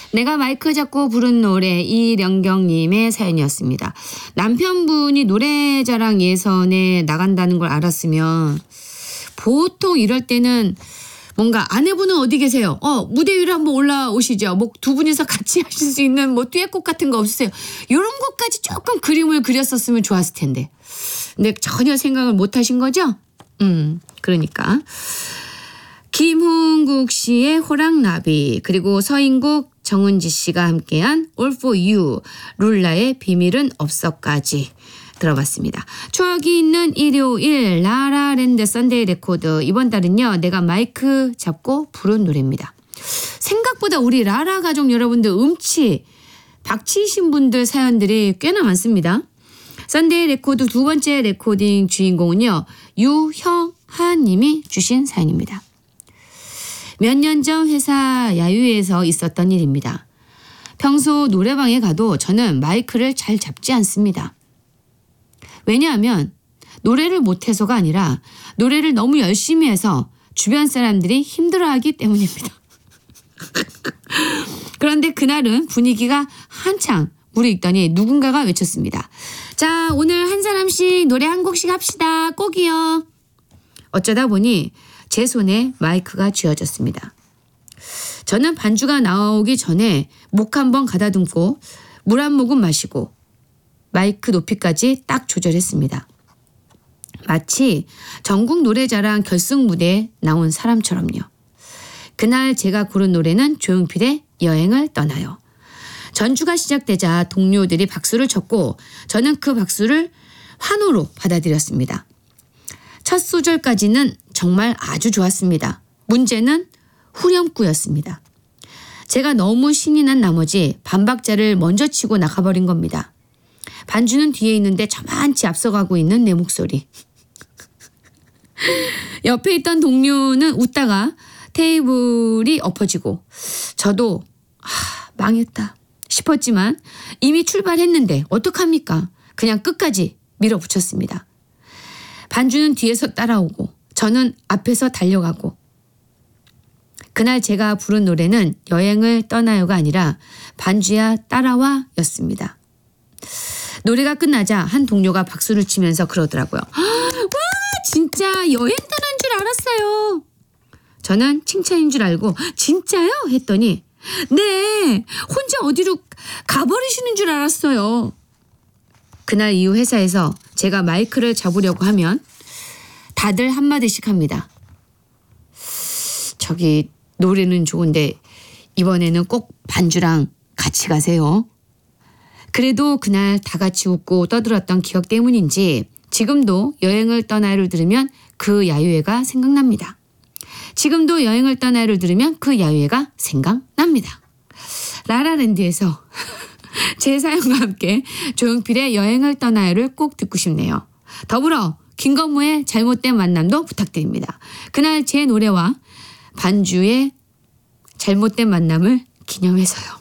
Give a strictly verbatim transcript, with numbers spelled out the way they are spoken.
내가 마이크 잡고 부른 노래 이령경님의 사연이었습니다. 남편분이 노래자랑 예선에 나간다는 걸 알았으면 보통 이럴 때는 뭔가 아내분은 어디 계세요? 어, 무대 위로 한번 올라오시죠. 뭐 두 분이서 같이 하실 수 있는 뭐 듀엣곡 같은 거 없으세요? 이런 것까지 조금 그림을 그렸었으면 좋았을 텐데. 근데 전혀 생각을 못 하신 거죠? 음, 그러니까. 김훈국 씨의 호랑나비, 그리고 서인국, 정은지 씨가 함께한 All for You, 룰라의 비밀은 없어까지 들어봤습니다. 추억이 있는 일요일 라라랜드 썬데이 레코드. 이번 달은요, 내가 마이크 잡고 부른 노래입니다. 생각보다 우리 라라 가족 여러분들 음치 박치신 분들 사연들이 꽤나 많습니다. 썬데이 레코드 두 번째 레코딩 주인공은요, 유형하 님이 주신 사연입니다. 몇 년 전 회사 야유회에서 있었던 일입니다. 평소 노래방에 가도 저는 마이크를 잘 잡지 않습니다. 왜냐하면 노래를 못해서가 아니라 노래를 너무 열심히 해서 주변 사람들이 힘들어하기 때문입니다. 그런데 그날은 분위기가 한창 무르익더니 누군가가 외쳤습니다. 자, 오늘 한 사람씩 노래 한 곡씩 합시다. 꼭이요. 어쩌다 보니 제 손에 마이크가 쥐어졌습니다. 저는 반주가 나오기 전에 목 한번 가다듬고 물 한 모금 마시고 마이크 높이까지 딱 조절했습니다. 마치 전국 노래자랑 결승 무대에 나온 사람처럼요. 그날 제가 고른 노래는 조용필의 여행을 떠나요. 전주가 시작되자 동료들이 박수를 쳤고 저는 그 박수를 환호로 받아들였습니다. 첫 소절까지는 정말 아주 좋았습니다. 문제는 후렴구였습니다. 제가 너무 신이 난 나머지 반박자를 먼저 치고 나가버린 겁니다. 반주는 뒤에 있는데 저만치 앞서가고 있는 내 목소리. 옆에 있던 동료는 웃다가 테이블이 엎어지고 저도 하, 망했다 싶었지만 이미 출발했는데 어떡합니까? 그냥 끝까지 밀어붙였습니다. 반주는 뒤에서 따라오고 저는 앞에서 달려가고 그날 제가 부른 노래는 여행을 떠나요가 아니라 반주야 따라와 였습니다. 노래가 끝나자 한 동료가 박수를 치면서 그러더라고요. 와, 진짜 여행 떠난 줄 알았어요. 저는 칭찬인 줄 알고 진짜요? 했더니 네, 혼자 어디로 가버리시는 줄 알았어요. 그날 이후 회사에서 제가 마이크를 잡으려고 하면 다들 한마디씩 합니다. 저기 노래는 좋은데 이번에는 꼭 반주랑 같이 가세요. 그래도 그날 다 같이 웃고 떠들었던 기억 때문인지 지금도 여행을 떠나요를 들으면 그 야유회가 생각납니다. 지금도 여행을 떠나요를 들으면 그 야유회가 생각납니다. 라라랜드에서 제 사연과 함께 조용필의 여행을 떠나요를 꼭 듣고 싶네요. 더불어 김건모의 잘못된 만남도 부탁드립니다. 그날 제 노래와 반주의 잘못된 만남을 기념해서요.